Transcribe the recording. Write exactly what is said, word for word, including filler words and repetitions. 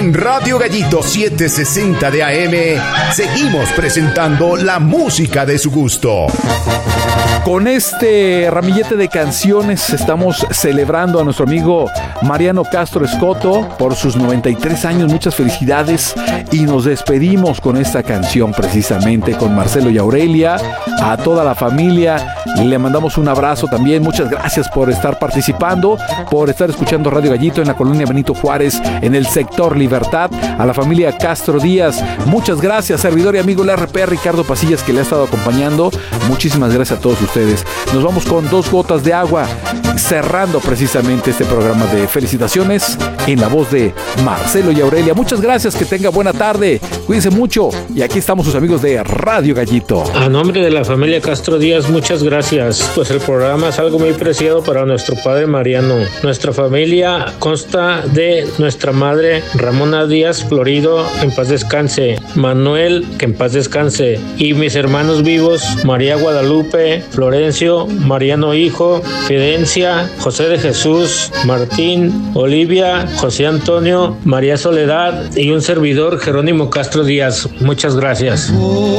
En Radio Gallito setecientos sesenta de A M seguimos presentando la música de su gusto. Con este ramillete de canciones estamos celebrando a nuestro amigo Mariano Castro Escoto por sus noventa y tres años. Muchas felicidades y nos despedimos con esta canción precisamente con Marcelo y Aurelia, a toda la familia. Le mandamos un abrazo también. Muchas gracias por estar participando, por estar escuchando Radio Gallito en la colonia Benito Juárez, en el sector Libertad. A la familia Castro Díaz, muchas gracias. Servidor y amigo el R P Ricardo Pasillas, que le ha estado acompañando. Muchísimas gracias a todos ustedes. Nos vamos con Dos Gotas de Agua, cerrando precisamente este programa de felicitaciones en la voz de Marcelo y Aurelia. Muchas gracias, que tenga buena tarde, cuídense mucho y aquí estamos sus amigos de Radio Gallito. A nombre de la familia Castro Díaz, muchas gracias, pues el programa es algo muy preciado para nuestro padre Mariano. Nuestra familia consta de nuestra madre Ramona Díaz Florido, en paz descanse, Manuel, que en paz descanse, y mis hermanos vivos, María Guadalupe, Florencio, Mariano hijo, Fidencia, José de Jesús, Martín, Olivia, José Antonio, María Soledad y un servidor, Jerónimo Castro Díaz. Muchas gracias.